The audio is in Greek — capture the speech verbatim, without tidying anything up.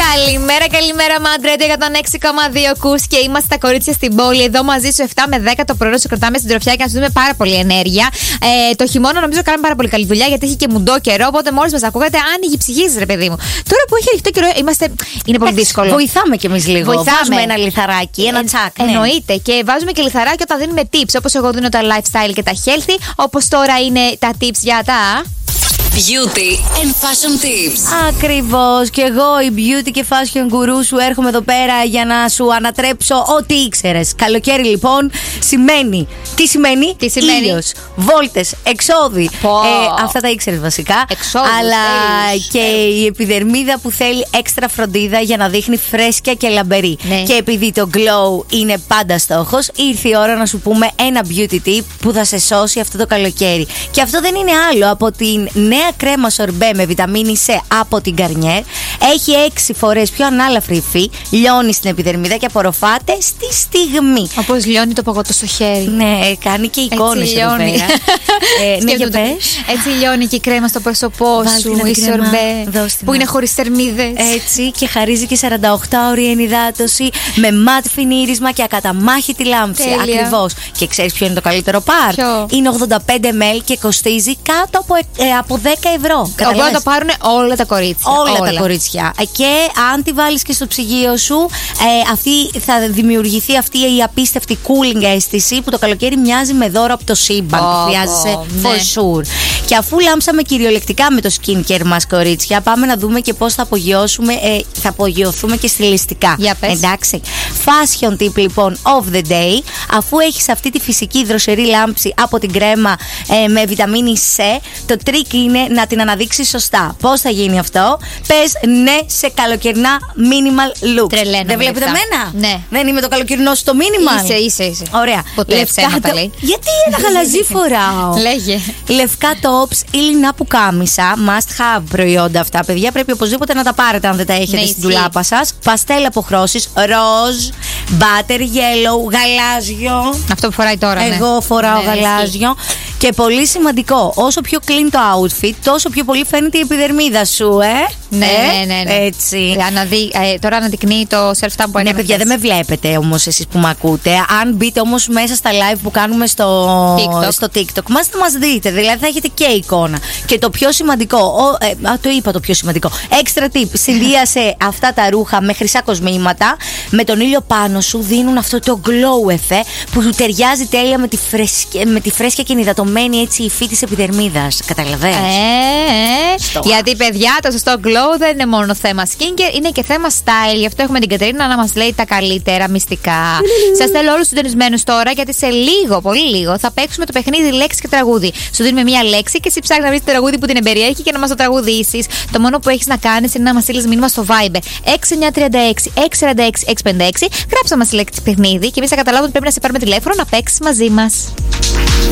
Καλημέρα, καλημέρα, Μαντρέντε εκατόν έξι κόμμα δύο ακούς και είμαστε τα κορίτσια στην πόλη. Εδώ μαζί σου επτά με δέκα το πρωί, σου κρατάμε στην τροφιά και να σου δούμε πάρα πολύ ενέργεια. Ε, το χειμώνα νομίζω κάνουμε πάρα πολύ καλή δουλειά γιατί έχει και μουντό καιρό. Οπότε μόλις μας ακούγατε, άνοιγε η ψυχή σας, ρε παιδί μου. Τώρα που έχει ανοιχτό καιρό, είμαστε... είναι πολύ δύσκολο. Βοηθάμε κι εμείς λίγο. Βοηθάμε. Βάζουμε ένα λιθαράκι, ένα τσακ. Ναι. Εννοείται. Και βάζουμε και λιθαράκι όταν δίνουμε tips. Όπως εγώ δίνω τα lifestyle και τα healthy. Όπως τώρα είναι τα tips για τα. Beauty and fashion tips. Ακριβώς. Και εγώ η beauty και fashion guru σου έρχομαι εδώ πέρα για να σου ανατρέψω ό,τι ήξερες. Καλοκαίρι λοιπόν σημαίνει. Τι σημαίνει? Τι σημαίνει? Ήλιος, βόλτες, εξόδοι. Ε, αυτά τα ήξερες βασικά. Εξόδους, αλλά τέλος, και τέλος. η επιδερμίδα που θέλει έξτρα φροντίδα για να δείχνει φρέσκια και λαμπερή. Ναι. Και επειδή το glow είναι πάντα στόχος, ήρθε η ώρα να σου πούμε ένα beauty tip που θα σε σώσει αυτό το καλοκαίρι. Και αυτό δεν είναι άλλο από την νέα κρέμα σορμπέ με βιταμίνη C από την Garnier. Έχει έξι φορές πιο ανάλαφρη υφή, λιώνει στην επιδερμίδα και απορροφάται στη στιγμή. Όπως λιώνει το παγωτό στο χέρι. Ναι, κάνει και εικόνες εδώ πέρα. ε, ναι, για πες. Έτσι λιώνει και η κρέμα στο πρόσωπό Βάλτε σου, ένα η κρέμα, σορμπέ, δώστε που να. είναι χωρίς θερμίδες. Έτσι, και χαρίζει και σαράντα οκτώ ώρη ενυδάτωση με ματ φινίρισμα και ακαταμάχητη λάμψη. Τέλεια. Ακριβώς. Και ξέρεις ποιο είναι το καλύτερο part? Ποιο? Είναι ογδόντα πέντε μιλιλίτρα και κοστίζει κάτω από, ε, από δέκα ευρώ. Οπότε το πάρουν όλα τα κορίτσια. Όλα, όλα τα κορίτσια. Και αν τη βάλεις και στο ψυγείο σου, ε, αυτή, θα δημιουργηθεί αυτή η απίστευτη cooling αίσθηση που το καλοκαίρι μοιάζει με δώρο από το σύμπαν. Oh, που χρειάζεσαι oh, for ναι. sure. Και αφού λάμψαμε κυριολεκτικά με το skincare μας, κορίτσια, πάμε να δούμε και πώς θα απογειώσουμε, ε, θα απογειωθούμε και στιλιστικά. Για πες. Εντάξει. Fashion tip λοιπόν of the day. Αφού έχεις αυτή τη φυσική δροσερή λάμψη από την κρέμα ε, με βιταμίνη C, το trick είναι να την αναδείξεις σωστά. Πώς θα γίνει αυτό? Πες ναι σε καλοκαιρινά minimal looks. Τρελαίνομαι Δεν βλέπετε αυτά. εμένα? Ναι. Δεν είμαι το καλοκαιρινό στο minimal? Είσαι, είσαι, είσαι. Ωραία. Ποτέ ψέματα το- λέει. Γιατί ένα γαλαζί φοράω? Λέγε. Λευκά tops ή λινά πουκάμισα. Must have προϊόντα αυτά, παιδιά. Πρέπει οπωσδήποτε να τα πάρετε αν δεν τα έχετε Ναι, στην ισχύει. ντουλάπα σας. Παστέλ αποχρώσεις, ροζ, butter yellow, γαλάζιο. Αυτό που φοράει τώρα. ναι. Εγώ φοράω Ναι, γαλάζιο. Και πολύ σημαντικό, όσο πιο clean το outfit, τόσο πιο πολύ φαίνεται η επιδερμίδα σου, ε. Ναι, ε? ναι, ναι, ναι. Έτσι. Αναδεί, ε, τώρα αναδεικνύει το self-tap που Ναι, έκανε παιδιά, χθες. δεν με βλέπετε όμως εσείς που με ακούτε. Αν μπείτε όμως μέσα στα live που κάνουμε στο TikTok, στο TikTok μας θα μας δείτε. Δηλαδή θα έχετε και εικόνα. Και το πιο σημαντικό, ο, ε, α, το είπα το πιο σημαντικό. Extra tip, συνδύασε αυτά τα ρούχα με χρυσά κοσμήματα. Με τον ήλιο πάνω σου δίνουν αυτό το glow effect που του ταιριάζει τέλεια με τη φρέσκια, με τη φρέσκια και ενυδατωμένη έτσι υφή της επιδερμίδας. Καταλαβαίνεις? Ε, ε, Στο γιατί παιδιά το σωστό glow δεν είναι μόνο θέμα skincare, είναι και θέμα style. Γι' αυτό έχουμε την Κατερίνα να μας λέει τα καλύτερα μυστικά. Σας θέλω όλους συντονισμένους τώρα, γιατί σε λίγο, πολύ λίγο, θα παίξουμε το παιχνίδι λέξη και τραγούδι. Σου δίνουμε μία λέξη και εσύ ψάχνεις να βρεις το τραγούδι που την εμπεριέχει και να μας το τραγουδήσεις. Το μόνο που έχεις να κάνεις είναι να μας στείλεις μήνυμα στο Viber έξι εννιά τρία έξι έξι τέσσερα έξι έξι πέντε έξι. Γράψε μας τη λέξη παιχνίδι και εμείς θα καταλάβουμε ότι πρέπει να σε πάρουμε τηλέφωνο να παίξεις μαζί μας.